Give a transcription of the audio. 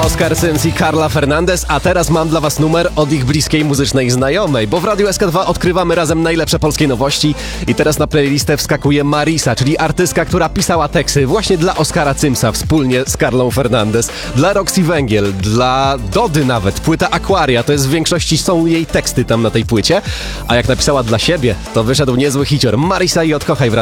Oscar Sims i Carla Fernandez, a teraz mam dla was numer od ich bliskiej muzycznej znajomej, bo w Radiu SK2 odkrywamy razem najlepsze polskie nowości i teraz na playlistę wskakuje Marisa, czyli artystka, która pisała teksty właśnie dla Oscara Simsa wspólnie z Carlą Fernandez, dla Roxy Węgiel, dla Dody nawet, płyta Aquaria, to jest w większości są jej teksty tam na tej płycie, a jak napisała dla siebie, to wyszedł niezły hicior. Marisa i Odkochaj w